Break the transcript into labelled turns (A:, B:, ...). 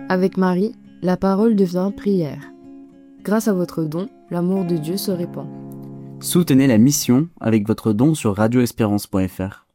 A: Avec Marie, la parole devient prière. Grâce à votre don, l'amour de Dieu se répand.
B: Soutenez la mission avec votre don sur radioespérance.fr.